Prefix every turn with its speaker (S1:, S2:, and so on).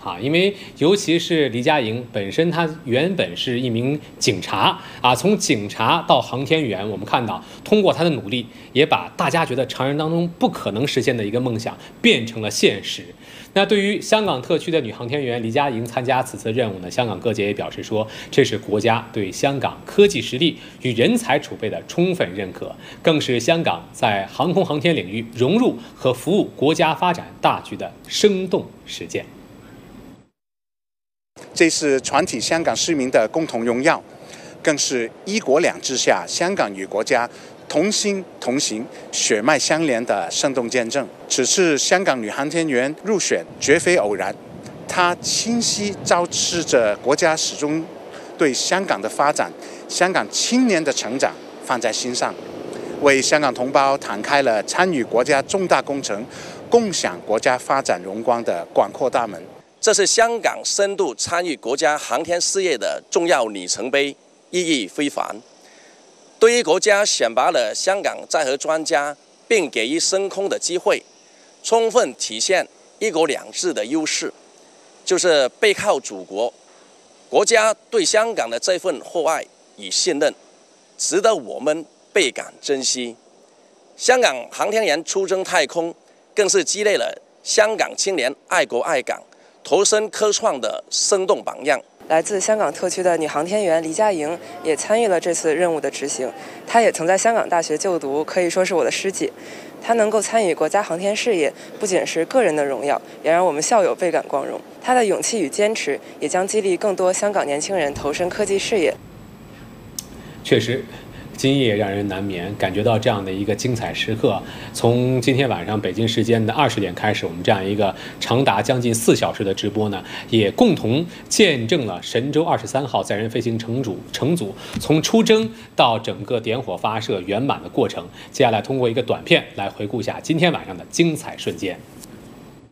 S1: 啊，因为尤其是黎佳莹本身，她原本是一名警察啊，从警察到航天员，我们看到通过她的努力，也把大家觉得常人当中不可能实现的一个梦想变成了现实。那对于香港特区的女航天员黎佳莹参加此次任务呢，香港各界也表示说，这是国家对香港科技实力与人才储备的充分认可，更是香港在航空航天领域融入和服务国家发展大局的生动实践。
S2: 这是全体香港市民的共同荣耀，更是一国两制下香港与国家同心同行、血脉相连的生动见证。此次香港女航天员入选绝非偶然，她清晰昭示着国家始终对香港的发展、香港青年的成长放在心上，为香港同胞敞开了参与国家重大工程、共享国家发展荣光的广阔大门。
S3: 这是香港深度参与国家航天事业的重要里程碑，意义非凡。对于国家选拔了香港载荷专家，并给予升空的机会，充分体现一国两制的优势，就是背靠祖国，国家对香港的这份厚爱与信任，值得我们倍感珍惜。香港航天员出征太空，更是积累了香港青年爱国爱港、投身科创的生动榜样。
S4: 来自香港特区的女航天员黎佳莹也参与了这次任务的执行。她也曾在香港大学就读，可以说是我的师姐。她能够参与国家航天事业，不仅是个人的荣耀，也让我们校友倍感光荣。她的勇气与坚持，也将激励更多香港年轻人投身科技事业。
S1: 确实，今夜让人难眠，感觉到这样的一个精彩时刻。从今天晚上北京时间的20点开始，我们这样一个长达将近4小时的直播呢，也共同见证了神舟23号载人飞行乘组从出征到整个点火发射圆满的过程。接下来通过一个短片来回顾一下今天晚上的精彩瞬间。